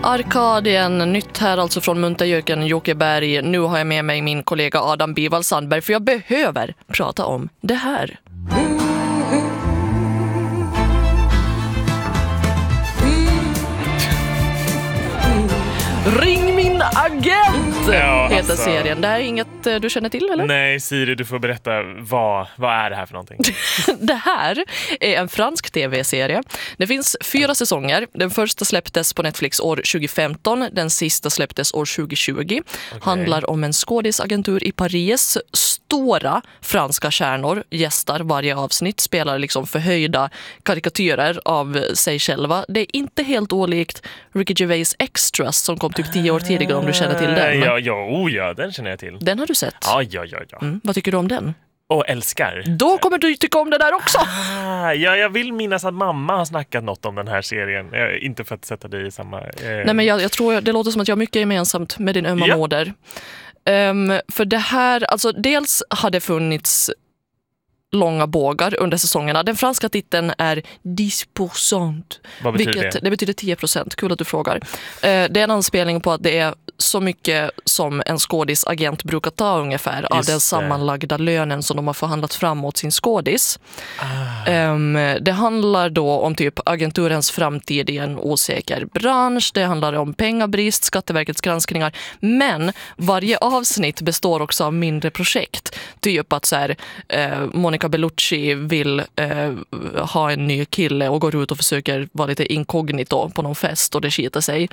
Arkadien, nytt här alltså från Munterjöken, Jokeberg. Nu har jag med mig min kollega Adam Bival Sandberg för jag behöver prata om det här. Ring min agent heter serien. Det här är inget du känner till, eller? Nej, Siri, du får berätta vad är det här för någonting? Det här är en fransk tv-serie. Det finns 4 säsonger. Den första släpptes på Netflix år 2015. Den sista släpptes år 2020. Okay. Handlar om en skådisagentur i Paris. Stora franska stjärnor gästar varje avsnitt. Spelar liksom förhöjda karikatyrer av sig själva. Det är inte helt olikt Ricky Gervais Extras som kom typ 10 år tidigare, om du känner till den. Ja, den känner jag till. Den har du sett? Ja. Vad tycker du om den? Älskar. Då kommer du tycka om det där också. Jag vill minnas att mamma har snackat något om den här serien. Inte för att sätta dig i samma... Nej, men jag tror det låter som att jag har mycket gemensamt med din ömma moder. För det här, alltså dels har det funnits långa bågar under säsongerna. Den franska titeln är 10%. Vad betyder det? Det betyder 10%. Kul att du frågar. Det är en anspelning på att det är så mycket som en skådisagent brukar ta ungefär av den sammanlagda lönen som de har förhandlat fram åt sin skådis. Det handlar då om typ agenturens framtid i en osäker bransch. Det handlar om pengabrist, Skatteverkets granskningar. Men varje avsnitt består också av mindre projekt. Typ att så här, Monica Bellucci vill ha en ny kille och går ut och försöker vara lite inkognito på någon fest och det skiter sig.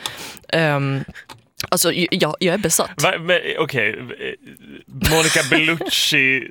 Alltså, jag är besatt. Okej. Monica Bellucci,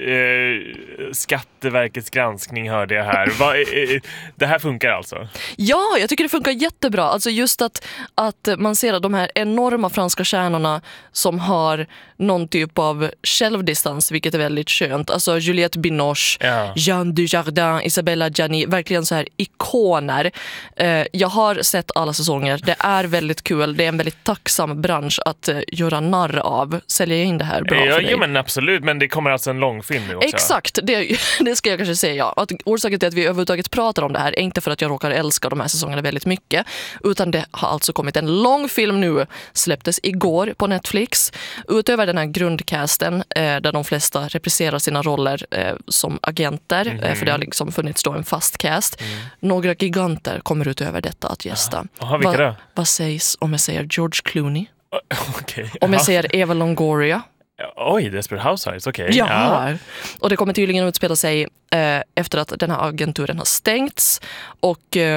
Skatteverkets granskning hörde jag här. Det här funkar alltså? Ja, jag tycker det funkar jättebra. Alltså just att man ser att de här enorma franska stjärnorna som har någon typ av självdistans, vilket är väldigt skönt. Alltså Juliette Binoche, Jean Dujardin, Isabella Gianni, verkligen så här ikoner. Jag har sett alla säsonger. Det är väldigt kul. Det är en väldigt tacksam bransch att göra narr av. Säljer jag in det här bra för dig? Ja, men absolut. Men det kommer alltså en långfilm nu också. Exakt, det ska jag kanske säga. Att orsaken till att vi överhuvudtaget pratar om det här är inte för att jag råkar älska de här säsongerna väldigt mycket, utan det har alltså kommit en långfilm nu. Släpptes igår på Netflix. Utöver den här grundcasten där de flesta repriserar sina roller som agenter, för det har liksom funnits då en fast cast. Några giganter kommer utöver detta att gästa. Vilka då? Vad sägs om jag säger George Clooney? Okay. Om jag säger Eva Longoria. Oj, Desperate Housewives, okej. Ja, och det kommer tydligen utspela sig efter att den här agenturen har stängts och